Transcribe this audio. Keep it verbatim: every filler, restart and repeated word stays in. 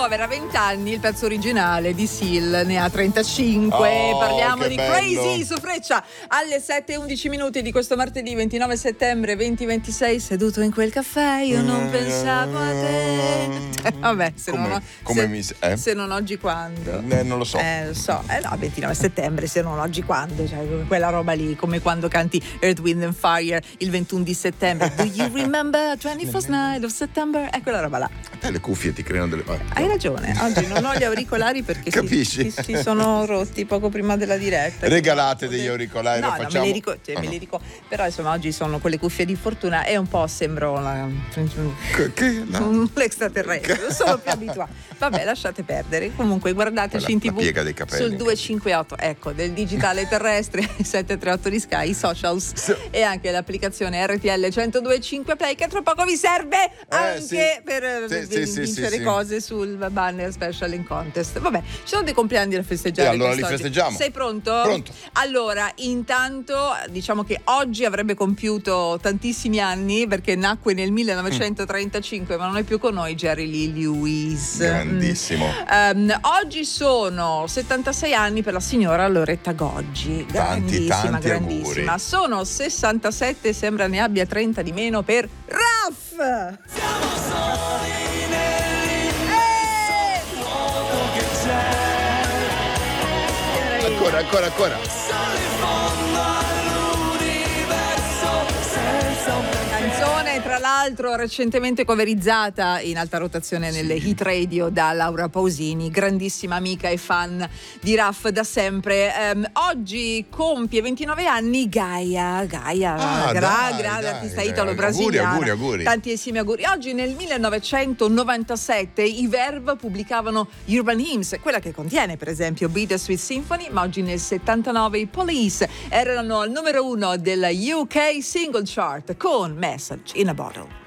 Discover ha venti anni, il pezzo originale di Seal ne ha trentacinque. Oh, Parliamo che di bello. Crazy su Freccia alle sette e undici minuti di questo martedì ventinove settembre duemilaventisei. Seduto in quel caffè io non pensavo a te. Vabbè, se come, non, come se, mi eh? se non oggi quando? Eh, non lo so. Eh, lo so. Eh no, ventinove settembre, se non oggi quando? Cioè, quella roba lì, come quando canti Earth, Wind and Fire il ventuno di settembre. Do you remember twenty-first night of September? È quella roba là. A te le cuffie ti creano delle... Hai ragione, oggi non ho gli auricolari perché Capisci? si, si, si sono rotti poco prima della diretta. Regalate degli auricolari, no, lo no, facciamo. me li rico- cioè, oh, me no. li rico- però insomma oggi sono quelle cuffie di fortuna e un po' sembro una... Che, che, no. un extraterrestre, non sono più abituata. Vabbè, lasciate perdere. Comunque guardateci Quella- in la tivù piega dei capelli. sul duecentocinquantotto, ecco, del digitale terrestre sette tre otto di Sky, i socials Sì. e anche l'applicazione R T L centodue e cinque Play che tra poco vi serve anche sì. per eh, Sì, vi- sì, sì, vincere sì, sì. cose sul banner special in contest. Vabbè, ci sono dei compleanni da festeggiare. E allora li quest'oggi. festeggiamo. Sei pronto? Pronto. Allora, intanto diciamo che oggi avrebbe compiuto tantissimi anni perché nacque nel millenovecentotrentacinque, ma non è più con noi Jerry Lee Lewis. Grandissimo. Mm. Um, oggi sono settantasei anni per la signora Loretta Goggi. Tanti, Grandissima, tanti grandissima. auguri. Sono sessantasette, sembra ne abbia trenta di meno per Raff. Siamo soli Eh! nell'infuoco che c'è, Ancora, ancora, ancora. solo in fondo all'universo, senza un Canzone tra l'altro recentemente coverizzata in alta rotazione nelle hit radio da Laura Pausini, grandissima amica e fan di Raff da sempre. Ehm, oggi compie ventinove anni Gaia, Gaia, Ah, gra- dai, grande dai, artista dai. italo-brasiliana. Auguri, auguri, auguri. Tantissimi auguri. Oggi nel millenovecentonovantasette i Verve pubblicavano Urban Hymns, quella che contiene per esempio Bittersweet Symphony, ma oggi nel settantanove i Police erano al numero uno della U K Single Chart con Message in a Bottle.